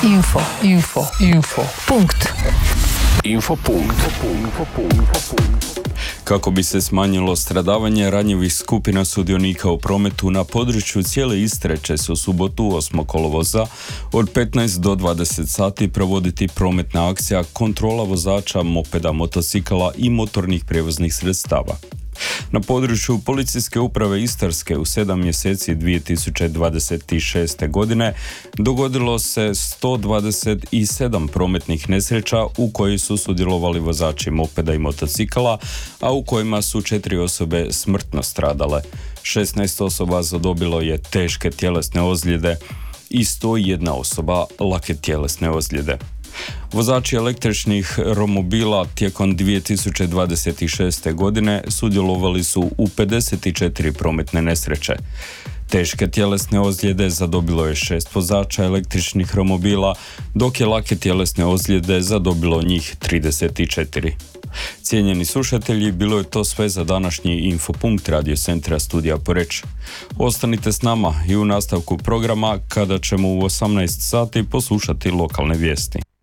Infopunkt. Kako bi se smanjilo stradavanje ranjivih skupina sudionika u prometu na području cijele Istre će se u subotu 8. kolovoza od 15 do 20 sati provoditi prometna akcija kontrola vozača mopeda, motocikala i motornih prijevoznih sredstava. Na području Policijske uprave Istarske u 7 mjeseci 2026. godine dogodilo se 127 prometnih nesreća u kojoj su sudjelovali vozači mopeda i motocikala, a u kojima su 4 osobe smrtno stradale. 16 osoba zadobilo je teške tjelesne ozljede i 101 osoba lake tjelesne ozljede. Vozači električnih romobila tijekom 2026. godine sudjelovali su u 54 prometne nesreće. Teške tjelesne ozljede zadobilo je 6 vozača električnih romobila, dok je lake tjelesne ozljede zadobilo njih 34. Cijenjeni slušatelji, bilo je to sve za današnji Infopunkt Radio centra Studija Poreč. Ostanite s nama i u nastavku programa kada ćemo u 18 sati poslušati lokalne vijesti.